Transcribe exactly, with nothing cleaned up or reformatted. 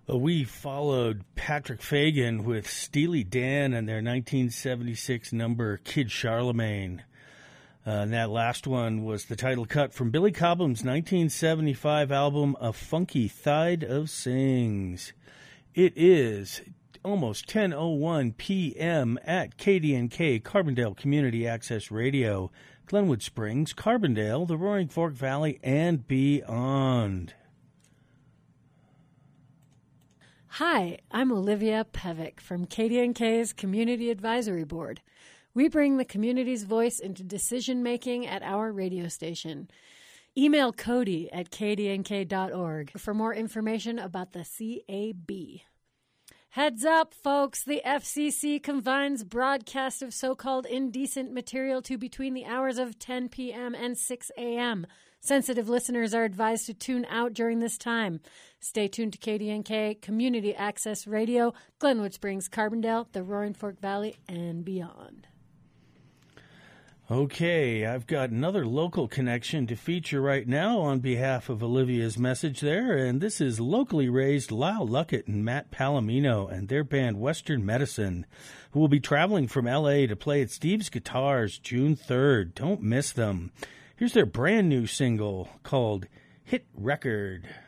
Uh, we followed Patrick Fagan with Steely Dan and their nineteen seventy-six number Kid Charlemagne. Uh, and that last one was the title cut from Billy Cobham's nineteen seventy-five album, A Funky Thide of Sings. It is almost ten oh one p.m. at K D N K, Carbondale Community Access Radio, Glenwood Springs, Carbondale, the Roaring Fork Valley, and beyond. Hi, I'm Olivia Pevick from K D N K's Community Advisory Board. We bring the community's voice into decision-making at our radio station. Email Cody at k d n k dot org for more information about the C A B. Heads up, folks, the F C C confines broadcast of so-called indecent material to between the hours of ten p.m. and six a.m. Sensitive listeners are advised to tune out during this time. Stay tuned to K D N K, Community Access Radio, Glenwood Springs, Carbondale, the Roaring Fork Valley, and beyond. Okay, I've got another local connection to feature right now on behalf of Olivia's message there, and this is locally raised Lyle Luckett and Matt Palomino and their band Western Medicine, who will be traveling from L A to play at Steve's Guitars June third. Don't miss them. Here's their brand new single called Hit Record.